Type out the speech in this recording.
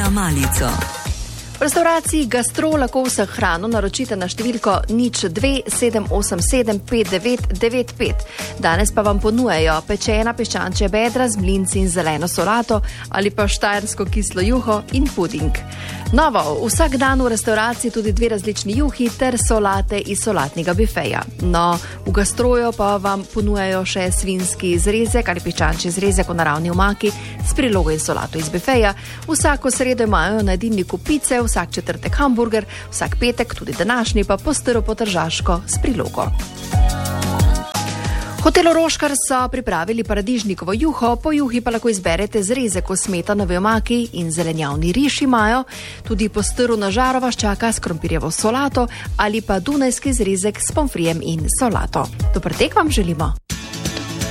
na malico. V restavraciji Gastro lahko vse hrano naročite na številko 02-787-5995. Danes pa vam ponujajo pečena piščančja bedra z mlinci in zeleno solato ali pa štajersko kislo juho in puding. Novo, vsak dan v restavraciji tudi 2 različni juhi ter solate iz solatnega bifeja. No, v Gastroju pa vam ponujajo še svinjski zrezek ali piščančji zrezek v naravni omaki s prilogo in solato iz bifeja. Vsako sredo imajo na jedilniku pice, vsak četrtek hamburger, vsak petek, tudi današnji, pa postro potržaško s prilogo. V hotelu Roškar so pripravili paradižnikovo juho, po juhi pa lahko izberete zrezek v smetanovi omaki in zelenjavni riž imajo, tudi postro na žaro vas čaka s krompirjevo solato ali pa dunajski zrezek s pomfrijem in solato. Dober tek vam želimo!